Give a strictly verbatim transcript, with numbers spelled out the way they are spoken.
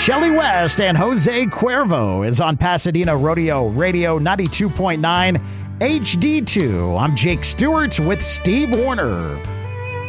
Shelly West and Jose Cuervo is on Pasadena Rodeo Radio ninety-two point nine H D two. I'm Jake Stewart with Steve Warner.